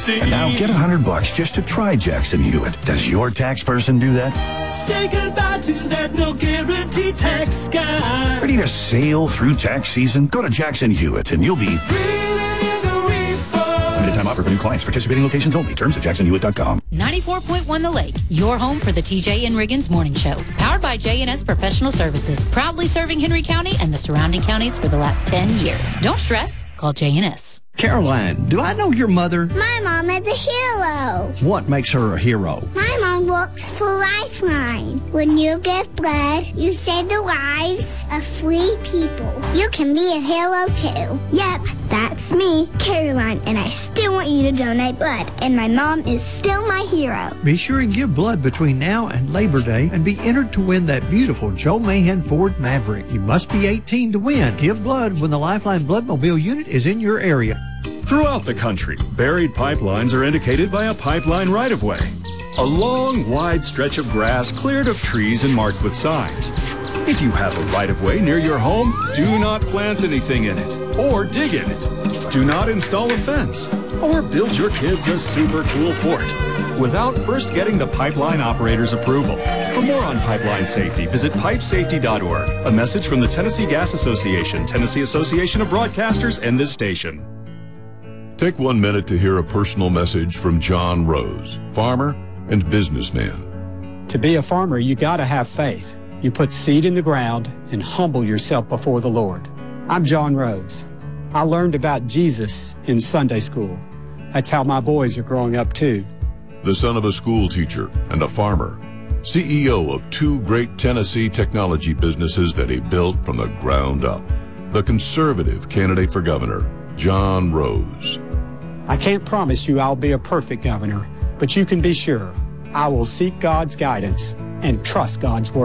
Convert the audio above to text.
And now get $100 just to try Jackson Hewitt. Does your tax person do that? Say goodbye to that no guarantee tax guy. Ready to sail through tax season? Go to Jackson Hewitt and you'll be limited time offer for new clients. Participating locations only. Terms at jacksonhewitt.com. 94.1 The Lake, your home for the TJ and Riggins Morning Show. Powered by J&S Professional Services. Proudly serving Henry County and the surrounding counties for the last 10 years. Don't stress. Call J&S. Caroline, do I know your mother? My mom is a hero. What makes her a hero? My mom works for Lifeline. When you give blood, you save the lives of 3 people. You can be a hero too. Yep, that's me, Caroline, and I still want you to donate blood. And my mom is still my hero. Be sure and give blood between now and Labor Day and be entered to win that beautiful Joe Mahan Ford Maverick. You must be 18 to win. Give blood when the Lifeline Bloodmobile unit is in your area. Throughout the country, buried pipelines are indicated by a pipeline right-of-way. A long, wide stretch of grass cleared of trees and marked with signs. If you have a right-of-way near your home, do not plant anything in it or dig in it. Do not install a fence or build your kids a super cool fort without first getting the pipeline operator's approval. For more on pipeline safety, visit pipesafety.org. A message from the Tennessee Gas Association, Tennessee Association of Broadcasters, and this station. Take 1 minute to hear a personal message from John Rose, farmer and businessman. To be a farmer, you gotta have faith. You put seed in the ground and humble yourself before the Lord. I'm John Rose. I learned about Jesus in Sunday school. That's how my boys are growing up too. The son of a school teacher and a farmer, CEO of 2 great Tennessee technology businesses that he built from the ground up. The conservative candidate for governor, John Rose. I can't promise you I'll be a perfect governor, but you can be sure I will seek God's guidance and trust God's word.